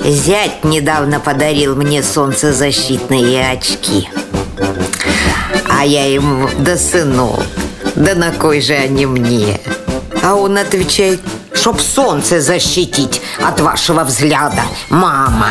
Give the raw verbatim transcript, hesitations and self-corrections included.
Зять недавно подарил мне солнцезащитные очки. А я ему: да, сынок, да на кой же они мне? А он отвечает: чтоб солнце защитить от вашего взгляда, мама.